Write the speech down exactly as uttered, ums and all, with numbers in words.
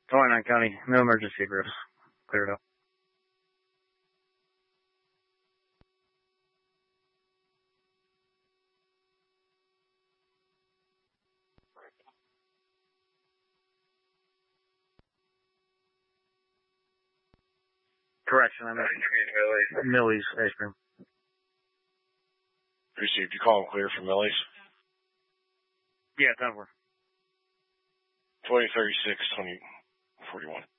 twenty-nine County, no emergency egress. Cleared up. Correction, I meant Millie's ice cream. Received. You call him clear for Millie's? Yeah, ten four. twenty thirty-six, twenty forty-one.